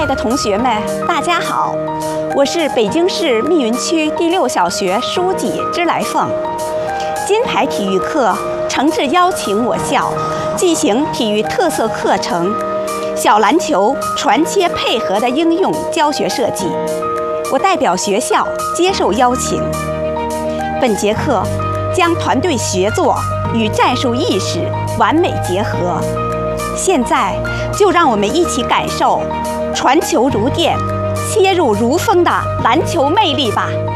爱的同学们，大家好，我是北京市密云区第6小学书记支来凤。金牌体育课诚挚邀请我校进行体育特色课程小篮球传切配合的应用教学设计。我代表学校接受邀请。本节课将团队协作与战术意识完美结合。现在就让我们一起感受传球如电、切入如风的篮球魅力吧。